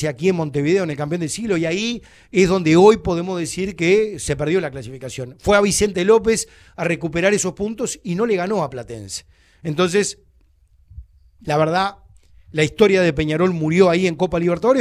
Platense aquí en Montevideo, en el campeón del siglo, y ahí es donde hoy podemos decir que se perdió la clasificación. Fue a Vicente López a recuperar esos puntos y no le ganó a Platense. Entonces, la verdad, la historia de Peñarol murió ahí en Copa Libertadores.